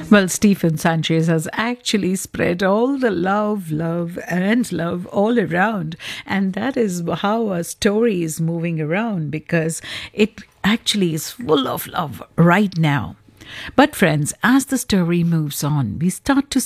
Well, Stephen Sanchez has actually spread all the love all around. And that is how a story is moving around because it actually is full of love right now. But, friends, as the story moves on, we start to